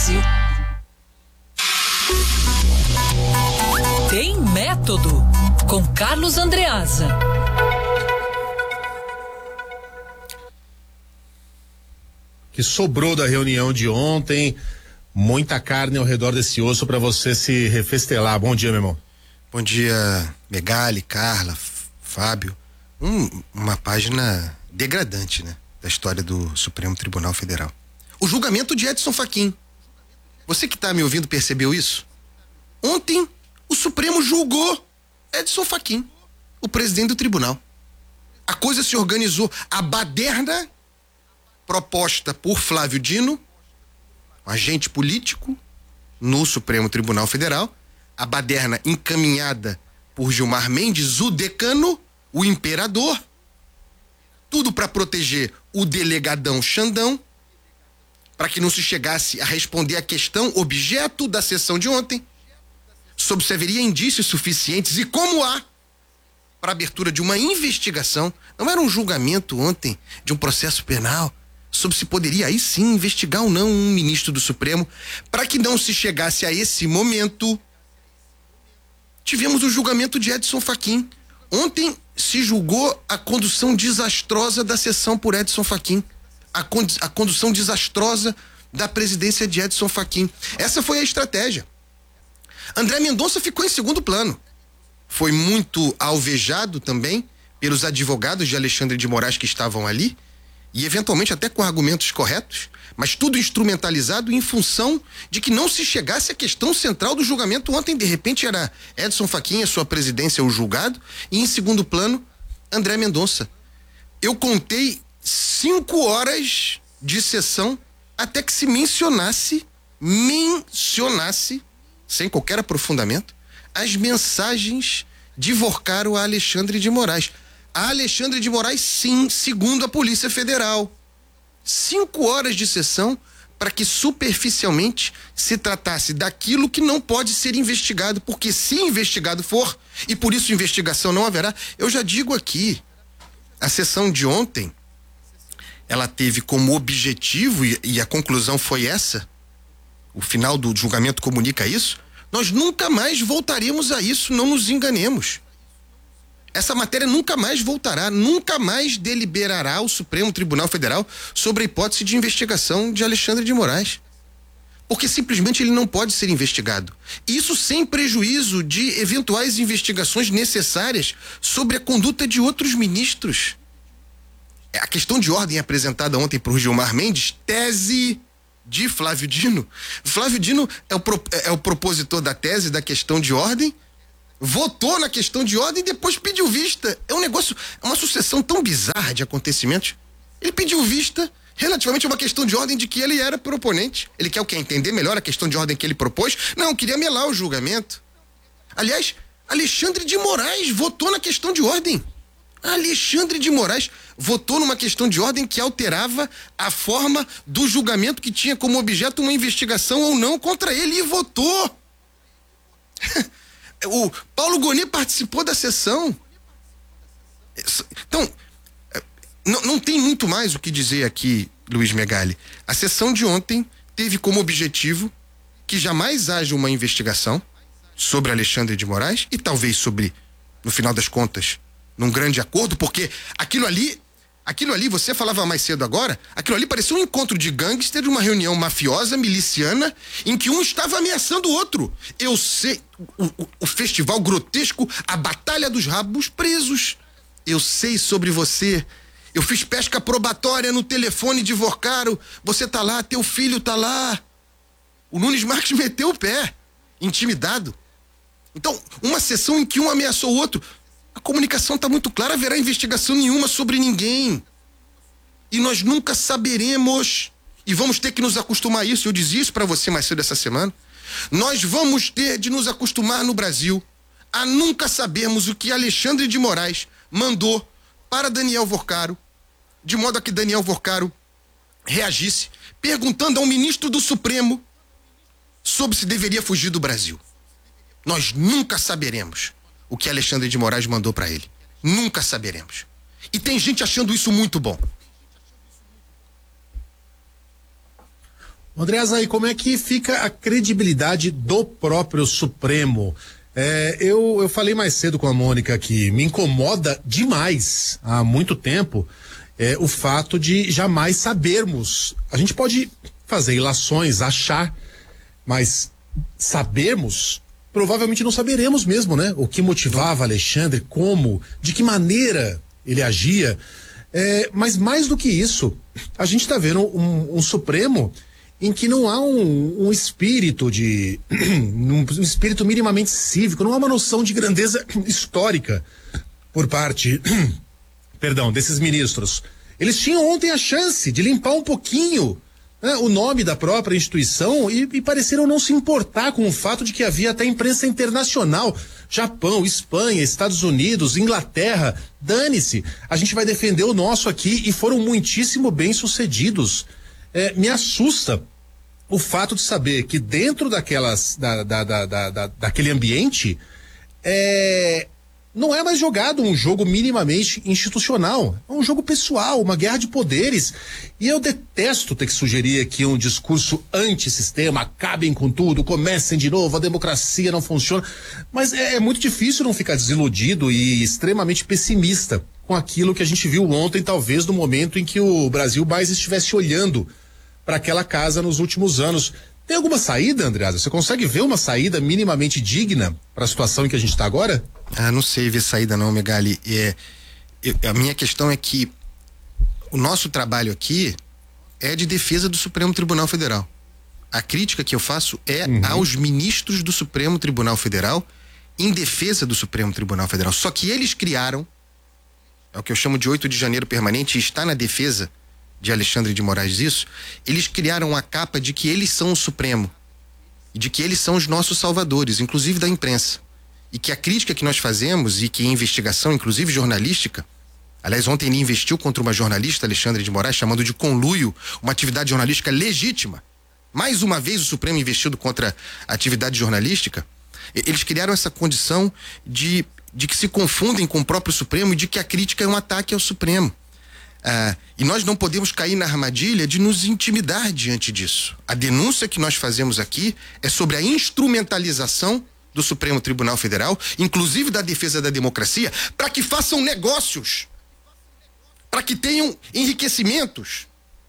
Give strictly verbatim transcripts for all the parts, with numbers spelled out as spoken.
Brasil. Tem Método, com Carlos Andreasa. Que sobrou da reunião de ontem, muita carne ao redor desse osso para você se refestelar. Bom dia, meu irmão. Bom dia, Megali, Carla, Fábio. Um, uma página degradante, né? Da história do Supremo Tribunal Federal. O julgamento de Edson Fachin. Você que está me ouvindo percebeu isso? Ontem, o Supremo julgou Edson Fachin, o presidente do tribunal. A coisa se organizou. A baderna proposta por Flávio Dino, agente político no Supremo Tribunal Federal, a baderna encaminhada por Gilmar Mendes, o decano, o imperador, tudo para proteger o delegadão Xandão, para que não se chegasse a responder a questão objeto da sessão de ontem, sobre se haveria indícios suficientes e como há para abertura de uma investigação. Não era um julgamento ontem de um processo penal sobre se poderia aí sim investigar ou não um ministro do Supremo. Para que não se chegasse a esse momento, tivemos o julgamento de Edson Fachin. Ontem se julgou a condução desastrosa da sessão por Edson Fachin, a, condi- a condução desastrosa da presidência de Edson Fachin. Essa foi a estratégia. André Mendonça ficou em segundo plano. Foi muito alvejado também pelos advogados de Alexandre de Moraes que estavam ali, e eventualmente até com argumentos corretos, mas tudo instrumentalizado em função de que não se chegasse à questão central do julgamento ontem. De repente era Edson Fachin, a sua presidência, o julgado, e em segundo plano, André Mendonça. Eu contei cinco horas de sessão até que se mencionasse, mencionasse, sem qualquer aprofundamento, as mensagens de Vorcaro a Alexandre de Moraes. A Alexandre de Moraes, sim, segundo a Polícia Federal. Cinco horas de sessão para que superficialmente se tratasse daquilo que não pode ser investigado, porque se investigado for, e por isso investigação não haverá, eu já digo aqui, a sessão de ontem, ela teve como objetivo, e, e a conclusão foi essa, o final do julgamento comunica isso, nós nunca mais voltaremos a isso, não nos enganemos. Essa matéria nunca mais voltará, nunca mais deliberará o Supremo Tribunal Federal sobre a hipótese de investigação de Alexandre de Moraes. Porque simplesmente ele não pode ser investigado. Isso sem prejuízo de eventuais investigações necessárias sobre a conduta de outros ministros. A questão de ordem apresentada ontem por Gilmar Mendes, tese de Flávio Dino. Flávio Dino é o, pro, é o propositor da tese da questão de ordem, votou na questão de ordem e depois pediu vista. É um negócio, é uma sucessão tão bizarra de acontecimentos. Ele pediu vista relativamente a uma questão de ordem de que ele era proponente. Ele quer o quê? Entender melhor a questão de ordem que ele propôs? Não, queria melar o julgamento. Aliás, Alexandre de Moraes votou na questão de ordem. Alexandre de Moraes votou numa questão de ordem que alterava a forma do julgamento que tinha como objeto uma investigação ou não contra ele e votou. O Paulo Gonet participou da sessão. Então, não, não tem muito mais o que dizer aqui, Luiz Megali. A sessão de ontem teve como objetivo que jamais haja uma investigação sobre Alexandre de Moraes e talvez sobre, no final das contas, num grande acordo, porque aquilo ali, aquilo ali, você falava mais cedo agora, aquilo ali parecia um encontro de gangster, uma reunião mafiosa, miliciana, em que um estava ameaçando o outro. Eu sei, o, o, o festival grotesco, a batalha dos rabos presos. Eu sei sobre você. Eu fiz pesca probatória no telefone de Vorcaro. Você tá lá, teu filho tá lá. O Nunes Marques meteu o pé, intimidado. Então, uma sessão em que um ameaçou o outro. A comunicação está muito clara, haverá investigação nenhuma sobre ninguém. E nós nunca saberemos. E vamos ter que nos acostumar a isso. Eu dizia isso para você mais cedo essa semana. Nós vamos ter de nos acostumar no Brasil a nunca sabermos o que Alexandre de Moraes mandou para Daniel Vorcaro, de modo a que Daniel Vorcaro reagisse, perguntando ao ministro do Supremo sobre se deveria fugir do Brasil. Nós nunca saberemos o que Alexandre de Moraes mandou para ele. Nunca saberemos. E tem gente achando isso muito bom. Andreasa, aí como é que fica a credibilidade do próprio Supremo? É, eu, eu falei mais cedo com a Mônica que me incomoda demais há muito tempo é, o fato de jamais sabermos. A gente pode fazer ilações, achar, mas sabermos, provavelmente não saberemos mesmo, né? O que motivava Alexandre, como, de que maneira ele agia. É, mas mais do que isso, a gente está vendo um, um Supremo em que não há um, um espírito de um, um espírito minimamente cívico, não há uma noção de grandeza histórica por parte perdão, desses ministros. Eles tinham ontem a chance de limpar um pouquinho, né, o nome da própria instituição e, e pareceram não se importar com o fato de que havia até imprensa internacional, Japão, Espanha, Estados Unidos, Inglaterra, dane-se, a gente vai defender o nosso aqui, e foram muitíssimo bem sucedidos. É, me assusta o fato de saber que dentro daquelas, da, da, da, da, da, daquele ambiente, é, não é mais jogado um jogo minimamente institucional, é um jogo pessoal, uma guerra de poderes. E eu detesto ter que sugerir aqui um discurso antissistema, acabem com tudo, comecem de novo, a democracia não funciona, mas é, é muito difícil não ficar desiludido e extremamente pessimista com aquilo que a gente viu ontem, talvez no momento em que o Brasil mais estivesse olhando para aquela casa nos últimos anos. Tem alguma saída, Andreasa? Você consegue ver uma saída minimamente digna para a situação em que a gente está agora? Ah, não sei ver saída não, Megali. É, eu, a minha questão é que o nosso trabalho aqui é de defesa do Supremo Tribunal Federal. A crítica que eu faço é uhum. aos ministros do Supremo Tribunal Federal em defesa do Supremo Tribunal Federal. Só que eles criaram, é o que eu chamo de oito de janeiro permanente, e está na defesa de Alexandre de Moraes isso, eles criaram a capa de que eles são o Supremo e de que eles são os nossos salvadores, inclusive da imprensa. E que a crítica que nós fazemos, e que a investigação, inclusive jornalística, aliás, ontem ele investiu contra uma jornalista, Alexandre de Moraes, chamando de conluio uma atividade jornalística legítima. Mais uma vez o Supremo investido contra a atividade jornalística. Eles criaram essa condição de, de que se confundem com o próprio Supremo e de que a crítica é um ataque ao Supremo. Ah, e nós não podemos cair na armadilha de nos intimidar diante disso. A denúncia que nós fazemos aqui é sobre a instrumentalização do Supremo Tribunal Federal, inclusive da defesa da democracia, para que façam negócios, para que tenham enriquecimentos.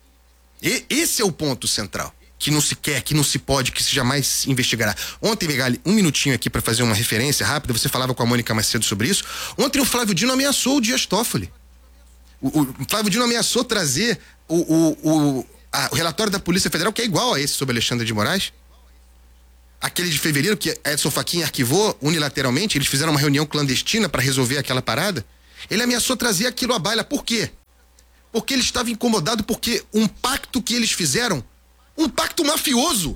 E esse é o ponto central, que não se quer, que não se pode, que se jamais investigará. Ontem, Megali, um minutinho aqui para fazer uma referência rápida, você falava com a Mônica mais cedo sobre isso. Ontem o Flávio Dino ameaçou o Dias Toffoli. O, o Flávio Dino ameaçou trazer o, o, o, a, o relatório da Polícia Federal, que é igual a esse sobre Alexandre de Moraes. Aquele de fevereiro que Edson Fachin arquivou unilateralmente, eles fizeram uma reunião clandestina para resolver aquela parada. Ele ameaçou trazer aquilo à baila. Por quê? Porque ele estava incomodado porque um pacto que eles fizeram, um pacto mafioso,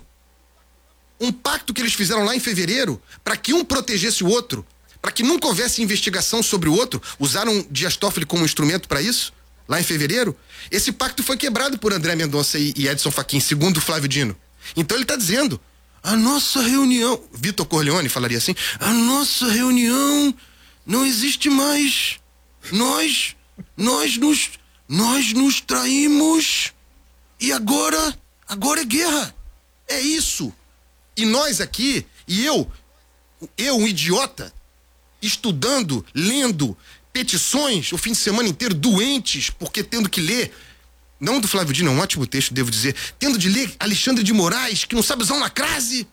um pacto que eles fizeram lá em fevereiro, para que um protegesse o outro, para que nunca houvesse investigação sobre o outro, usaram Dias Toffoli como instrumento para isso, lá em fevereiro. Esse pacto foi quebrado por André Mendonça e, e Edson Fachin, segundo o Flávio Dino. Então ele está dizendo, a nossa reunião, Vitor Corleone falaria assim, a nossa reunião não existe mais. Nós, nós nos, nós nos traímos e agora, agora é guerra. É isso. E nós aqui, e eu, eu, um idiota, estudando, lendo petições o fim de semana inteiro, doentes, porque tendo que ler, não do Flávio Dino, é um ótimo texto, devo dizer, tendo de ler Alexandre de Moraes, que não sabe usar uma crase,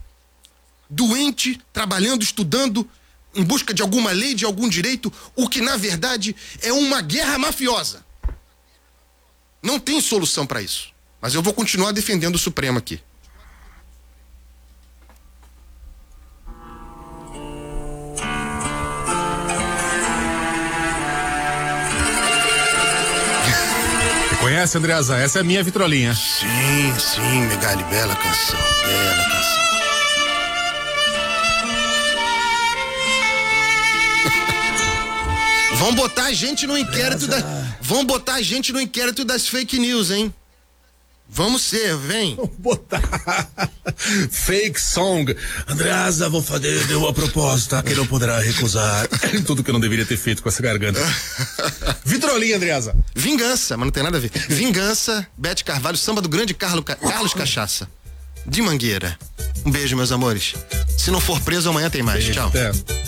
doente, trabalhando, estudando, em busca de alguma lei, de algum direito, o que na verdade é uma guerra mafiosa. Não tem solução para isso. Mas eu vou continuar defendendo o Supremo aqui. Conhece, Andreasa? Essa é a minha vitrolinha. Sim, sim, Megali, bela canção, bela canção. Vão botar a gente no inquérito da... Vão botar a gente no inquérito das fake news, hein? Vamos ser, vem. Vamos botar fake song. Andreasa, vou fazer uma proposta que não poderá recusar. Tudo que eu não deveria ter feito com essa garganta. Vitrolinha, Andreasa. Vingança, mas não tem nada a ver. Vingança, Bete Carvalho, samba do grande Carlos, Ca... Carlos Cachaça. de Mangueira. Um beijo, meus amores. Se não for preso, amanhã tem mais. Beijo, Tchau. até.